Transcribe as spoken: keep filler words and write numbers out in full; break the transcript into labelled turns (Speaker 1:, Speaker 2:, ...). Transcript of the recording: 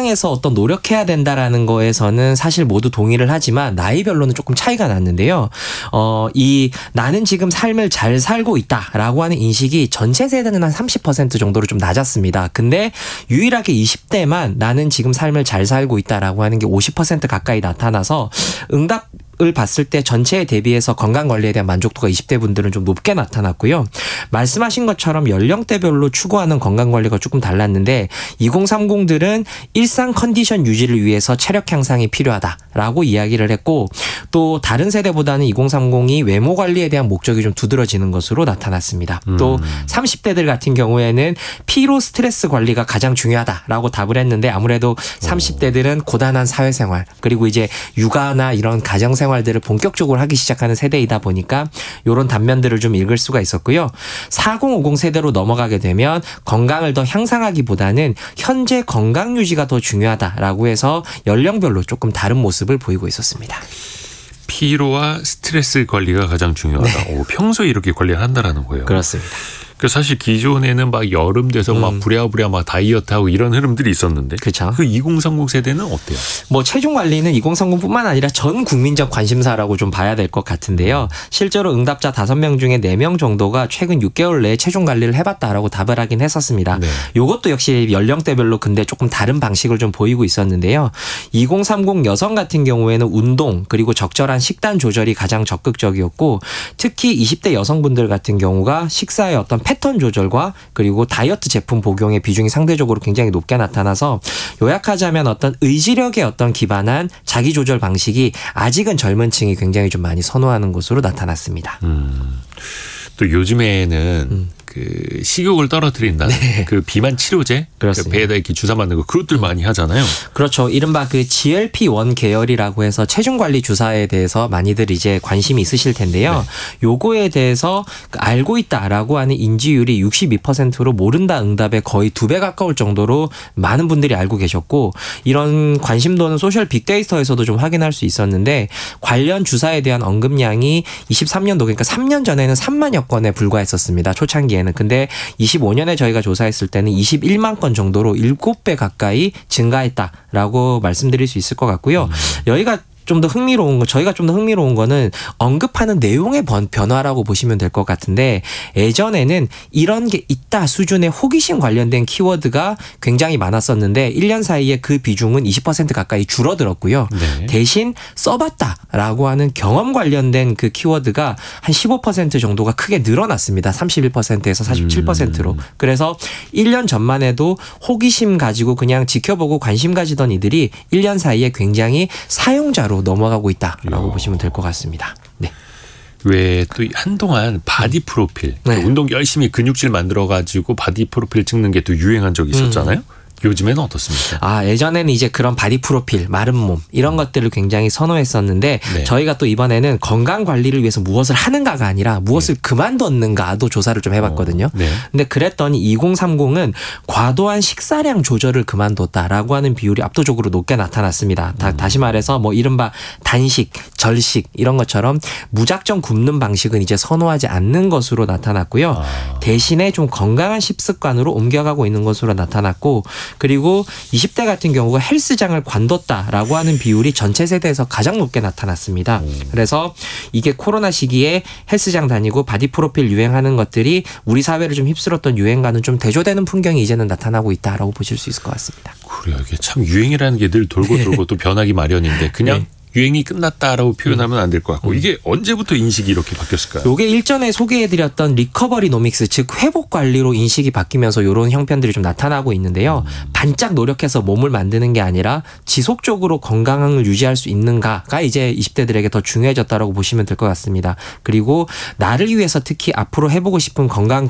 Speaker 1: 건강에서 어떤 노력해야 된다라는 거에서는 사실 모두 동의를 하지만 나이별로는 조금 차이가 났는데요. 어, 이 나는 지금 삶을 잘 살고 있다라고 하는 인식이 전체 세대는 한 삼십 퍼센트 정도로 좀 낮았습니다. 근데 유일하게 이십 대만 나는 지금 삶을 잘 살고 있다라고 하는 게 오십 퍼센트 가까이 나타나서 응답 을 봤을 때 전체에 대비해서 건강관리에 대한 만족도가 이십 대 분들은 좀 높게 나타났고요. 말씀하신 것처럼 연령대별로 추구하는 건강관리가 조금 달랐는데 이공삼공들은 일상 컨디션 유지를 위해서 체력 향상이 필요하다라고 이야기를 했고 또 다른 세대보다는 이공삼공이 외모 관리에 대한 목적이 좀 두드러지는 것으로 나타났습니다.
Speaker 2: 음.
Speaker 1: 또 삼십 대들 같은 경우에는 피로 스트레스 관리가 가장 중요하다라고 답을 했는데 아무래도 삼십 대들은 고단한 사회생활 그리고 이제 육아나 이런 가정생활 생활들을 본격적으로 하기 시작하는 세대이다 보니까 이런 단면들을 좀 읽을 수가 있었고요. 사공오공 세대로 넘어가게 되면 건강을 더 향상하기보다는 현재 건강 유지가 더 중요하다라고 해서 연령별로 조금 다른 모습을 보이고 있었습니다.
Speaker 2: 피로와 스트레스 관리가 가장 중요하다.
Speaker 1: 네.
Speaker 2: 오, 평소에 이렇게 관리를 한다라는 거예요.
Speaker 1: 그렇습니다.
Speaker 2: 그 사실 기존에는 막 여름 돼서
Speaker 1: 음.
Speaker 2: 막 부랴부랴 막 다이어트하고 이런 흐름들이 있었는데
Speaker 1: 그렇죠.
Speaker 2: 그 이공삼공 세대는 어때요?
Speaker 1: 뭐 체중 관리는 이공삼공뿐만 아니라 전 국민적 관심사라고 좀 봐야 될 것 같은데요. 실제로 응답자 다섯 명 중에 네 명 정도가 최근 육 개월 내에 체중 관리를 해봤다라고 답을 하긴 했었습니다.
Speaker 2: 네.
Speaker 1: 이것도 역시 연령대별로 근데 조금 다른 방식을 좀 보이고 있었는데요. 이공삼공 여성 같은 경우에는 운동 그리고 적절한 식단 조절이 가장 적극적이었고 특히 이십 대 여성분들 같은 경우가 식사의 어떤 패턴 조절과 그리고 다이어트 제품 복용의 비중이 상대적으로 굉장히 높게 나타나서 요약하자면 어떤 의지력에 어떤 기반한 자기 조절 방식이 아직은 젊은 층이 굉장히 좀 많이 선호하는 것으로 나타났습니다.
Speaker 2: 음, 또 요즘에는
Speaker 1: 음.
Speaker 2: 그 식욕을 떨어뜨린다.
Speaker 1: 네.
Speaker 2: 그 비만 치료제, 그 배에다 이렇게 주사 맞는 거 그것들 많이 하잖아요.
Speaker 1: 그렇죠. 이른바 그 지엘피 원 계열이라고 해서 체중 관리 주사에 대해서 많이들 이제 관심이 있으실 텐데요.
Speaker 2: 네.
Speaker 1: 요거에 대해서 알고 있다라고 하는 인지율이 육십이 퍼센트로 모른다 응답에 거의 두 배 가까울 정도로 많은 분들이 알고 계셨고 이런 관심도는 소셜 빅데이터에서도 좀 확인할 수 있었는데 관련 주사에 대한 언급량이 이십삼 년도 그러니까 삼 년 전에는 삼만여 건에 불과했었습니다. 초창기에. 근데 이십오 년에 저희가 조사했을 때는 이십일만 건 정도로 일곱 배 가까이 증가했다라고 말씀드릴 수 있을 것 같고요.
Speaker 2: 음.
Speaker 1: 여기가 좀 더 흥미로운 거, 저희가 좀 더 흥미로운 거는 언급하는 내용의 변화라고 보시면 될 것 같은데 예전에는 이런 게 있다 수준의 호기심 관련된 키워드가 굉장히 많았었는데 일 년 사이에 그 비중은 이십 퍼센트 가까이 줄어들었고요.
Speaker 2: 네.
Speaker 1: 대신 써봤다라고 하는 경험 관련된 그 키워드가 한 십오 퍼센트 정도가 크게 늘어났습니다. 삼십일 퍼센트에서 사십칠 퍼센트로.
Speaker 2: 음.
Speaker 1: 그래서 일 년 전만 해도 호기심 가지고 그냥 지켜보고 관심 가지던 이들이 일 년 사이에 굉장히 사용자로 넘어가고 있다라고
Speaker 2: 이야.
Speaker 1: 보시면 될 것 같습니다. 네.
Speaker 2: 왜 또 한동안 바디 프로필,
Speaker 1: 네.
Speaker 2: 운동 열심히 근육질 만들어가지고 바디 프로필 찍는 게 또 유행한 적이 있었잖아요.
Speaker 1: 음.
Speaker 2: 요즘에는 어떻습니까?
Speaker 1: 아, 예전에는 이제 그런 바디 프로필, 마른 몸 이런 것들을 굉장히 선호했었는데
Speaker 2: 네.
Speaker 1: 저희가 또 이번에는 건강 관리를 위해서 무엇을 하는가가 아니라 무엇을 네. 그만뒀는가도 조사를 좀 해봤거든요.
Speaker 2: 어, 네.
Speaker 1: 근데 그랬더니 이공삼공은 과도한 식사량 조절을 그만뒀다라고 하는 비율이 압도적으로 높게 나타났습니다. 다,
Speaker 2: 음.
Speaker 1: 다시 말해서 뭐 이른바 단식, 절식 이런 것처럼 무작정 굶는 방식은 이제 선호하지 않는 것으로 나타났고요.
Speaker 2: 아.
Speaker 1: 대신에 좀 건강한 식습관으로 옮겨가고 있는 것으로 나타났고 그리고 이십 대 같은 경우가 헬스장을 관뒀다라고 하는 비율이 전체 세대에서 가장 높게 나타났습니다.
Speaker 2: 음.
Speaker 1: 그래서 이게 코로나 시기에 헬스장 다니고 바디 프로필 유행하는 것들이 우리 사회를 좀 휩쓸었던 유행과는 좀 대조되는 풍경이 이제는 나타나고 있다라고 보실 수 있을 것 같습니다.
Speaker 2: 그래요. 이게 참 유행이라는 게 늘 돌고 돌고 또 변하기 마련인데 그냥
Speaker 1: 네.
Speaker 2: 유행이 끝났다라고 표현하면 안 될 것 같고 이게 언제부터 인식이 이렇게 바뀌었을까요?
Speaker 1: 요게 일전에 소개해드렸던 리커버리 노믹스 즉 회복 관리로 인식이 바뀌면서 이런 형편들이 좀 나타나고 있는데요.
Speaker 2: 음.
Speaker 1: 반짝 노력해서 몸을 만드는 게 아니라 지속적으로 건강을 유지할 수 있는가가 이제 이십 대들에게 더 중요해졌다라고 보시면 될 것 같습니다. 그리고 나를 위해서 특히 앞으로 해보고 싶은 건강